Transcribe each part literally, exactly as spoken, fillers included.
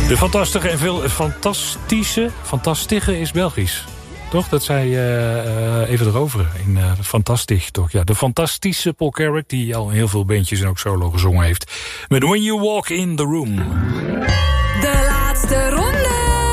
De fantastische en veel fantastische, fantastische is Belgisch. Toch? Dat zei uh, uh, even erover. In uh, Fantastisch, toch? Ja, de fantastische Paul Carrack, die al in heel veel bandjes en ook solo gezongen heeft. Met When You Walk in the Room. De laatste ronde.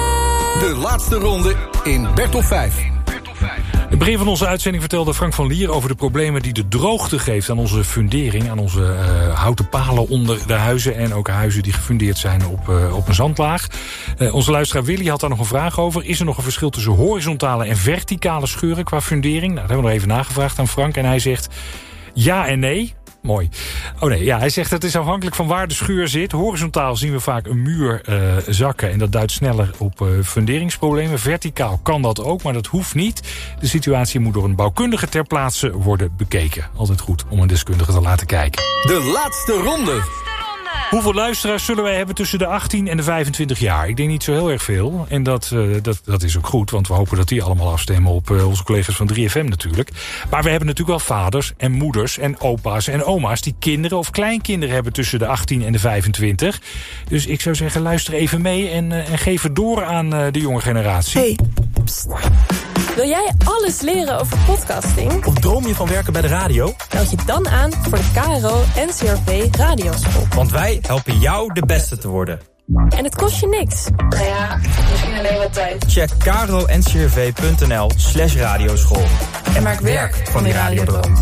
De laatste ronde in Bertop vijf. In het begin van onze uitzending vertelde Frank van Lier over de problemen die de droogte geeft aan onze fundering, aan onze uh, houten palen onder de huizen en ook huizen die gefundeerd zijn op, uh, op een zandlaag. Uh, onze luisteraar Willy had daar nog een vraag over. Is er nog een verschil tussen horizontale en verticale scheuren qua fundering? Nou, dat hebben we nog even nagevraagd aan Frank en hij zegt ja en nee. Mooi. Oh nee, ja, hij zegt dat het is afhankelijk van waar de schuur zit. Horizontaal zien we vaak een muur uh, zakken en dat duidt sneller op uh, funderingsproblemen. Verticaal kan dat ook, maar dat hoeft niet. De situatie moet door een bouwkundige ter plaatse worden bekeken. Altijd goed om een deskundige te laten kijken. De laatste ronde. Hoeveel luisteraars zullen wij hebben tussen de achttien en de vijfentwintig jaar? Ik denk niet zo heel erg veel. En dat, uh, dat, dat is ook goed, want we hopen dat die allemaal afstemmen op uh, onze collega's van drie F M natuurlijk. Maar we hebben natuurlijk wel vaders en moeders en opa's en oma's die kinderen of kleinkinderen hebben tussen de achttien en de vijfentwintig. Dus ik zou zeggen, luister even mee en, uh, en geef het door aan uh, de jonge generatie. Hey, pst. Wil jij alles leren over podcasting? Of droom je van werken bij de radio? Meld je dan aan voor de K R O N C R V Radioschool. Want wij helpen jou de beste te worden. En het kost je niks. Nou ja, misschien alleen wat tijd. Check kroncrv.nl slash radioschool. En maak werk van die radiodroom.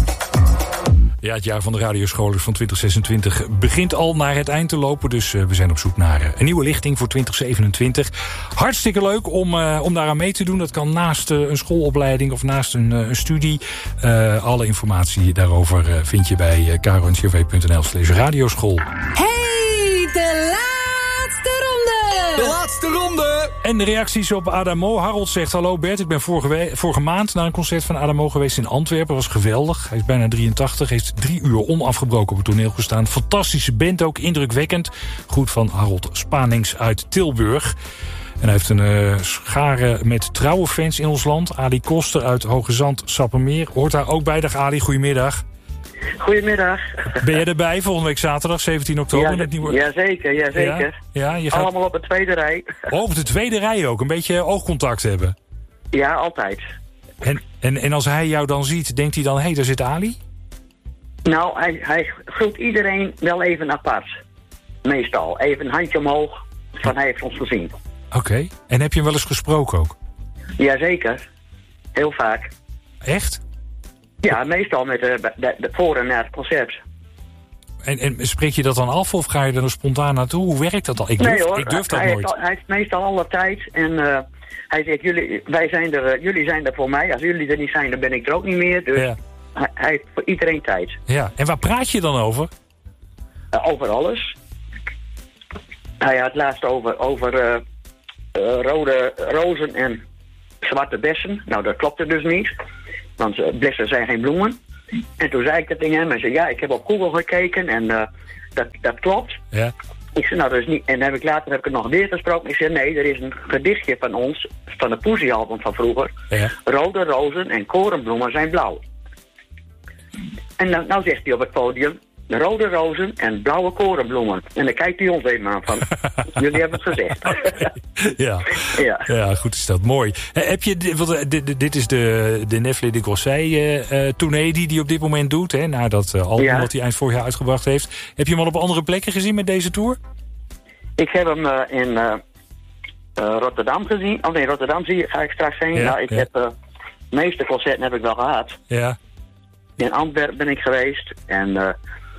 Ja, het jaar van de radioscholen van twintig zesentwintig begint al naar het eind te lopen. Dus uh, we zijn op zoek naar uh, een nieuwe lichting voor twintig zevenentwintig. Hartstikke leuk om, uh, om daaraan mee te doen. Dat kan naast uh, een schoolopleiding of naast een, uh, een studie. Uh, alle informatie daarover uh, vind je bij uh, kroncrv.nl slash radioschool. Hey, de laatste ronde! De laatste ronde! En de reacties op Adamo. Harold zegt, hallo Bert, ik ben vorige, we- vorige maand naar een concert van Adamo geweest in Antwerpen. Was geweldig. Hij is bijna drieëntachtig, heeft drie uur onafgebroken op het toneel gestaan. Fantastische band ook, indrukwekkend. Goed van Harold Spanings uit Tilburg. En hij heeft een uh, schare met trouwe fans in ons land. Ali Koster uit Hoge Zand, Sappemeer. Hoort daar ook bij. Dag Ali, goedemiddag. Goedemiddag. Ben je erbij volgende week zaterdag, zeventien oktober? Ja, met nieuwe... Jazeker, jazeker. Ja, ja, je gaat... Allemaal op de tweede rij. Oh, op de tweede rij ook. Een beetje oogcontact hebben. Ja, altijd. En, en, en als hij jou dan ziet, denkt hij dan, hé, hey, daar zit Ali? Nou, hij, hij groet iedereen wel even apart. Meestal. Even een handje omhoog van hij heeft ons gezien. Oké. Okay. En heb je hem wel eens gesproken ook? Jazeker. Heel vaak. Echt? Ja, meestal met de, de, de voor en na het concert. En, en spreek je dat dan af of ga je er dan spontaan naartoe? Hoe werkt dat dan? Ik durf, nee hoor, ik durf dat hij, nooit. Heeft, hij heeft meestal alle tijd en uh, hij zegt, jullie, wij zijn er, uh, jullie zijn er voor mij. Als jullie er niet zijn, dan ben ik er ook niet meer. Dus Ja. hij, hij heeft voor iedereen tijd. Ja. En waar praat je dan over? Uh, over alles. Hij had het laatst over, over uh, uh, rode rozen en zwarte bessen. Nou, dat klopte dus niet. Want uh, bessen zijn geen bloemen. En toen zei ik dat tegen hem. En zei, ja, ik heb op Google gekeken en uh, dat, dat klopt. Ja. Ik zei, nou, dat is niet... En dan heb ik later heb ik het nog weer gesproken. Ik zei, nee, er is een gedichtje van ons, van de Poesie-album van vroeger. Ja. Rode rozen en korenbloemen zijn blauw. En dan, nou zegt hij op het podium, rode rozen en blauwe korenbloemen. En dan kijkt hij ons even aan van, jullie hebben het gezegd. Ja. Ja. Ja, goed is dat. Mooi. Eh, heb je, di- wat, eh, dit, dit is de, de Nefle de Grosset uh, uh, tournee die hij op dit moment doet. Hè, na dat uh, album Ja. wat hij eind vorig jaar uitgebracht heeft. Heb je hem al op andere plekken gezien met deze tour? Ik heb hem uh, in uh, uh, Rotterdam gezien. Oh nee, Rotterdam zie, ga ik straks heen. Ja, nou, ik ja. heb, uh, de meeste concerten heb ik wel gehad. Ja. In Antwerpen ben ik geweest. En uh,